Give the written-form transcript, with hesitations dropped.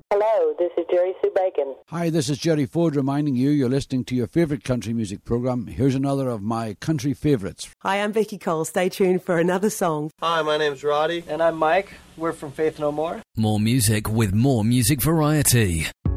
Hello, this is Jerry Sue Bacon. Hi, this is Jerry Ford reminding you you're listening to your favourite country music programme. Here's another of my country favourites. Hi, I'm Vicky Cole. Stay tuned for another song. Hi, my name's Roddy. And I'm Mike. We're from Faith No More. More music with more music variety.